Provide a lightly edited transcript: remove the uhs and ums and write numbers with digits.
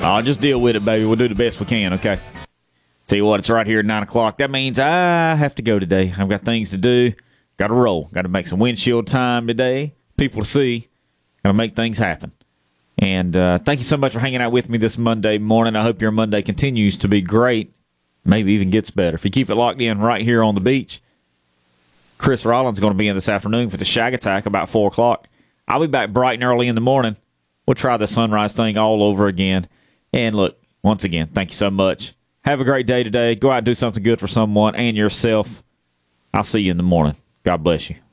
I'll just deal with it, baby. We'll do the best we can, okay? Tell you what, it's right here at 9 o'clock. That means I have to go today. I've got things to do. Got to roll. Got to make some windshield time today. People to see. Got to make things happen. And thank you so much for hanging out with me this Monday morning. I hope your Monday continues to be great. Maybe even gets better. If you keep it locked in right here on the beach, Chris Rollins is going to be in this afternoon for the Shag Attack about 4 o'clock. I'll be back bright and early in the morning. We'll try the sunrise thing all over again. And look, once again, thank you so much. Have a great day today. Go out and do something good for someone and yourself. I'll see you in the morning. God bless you.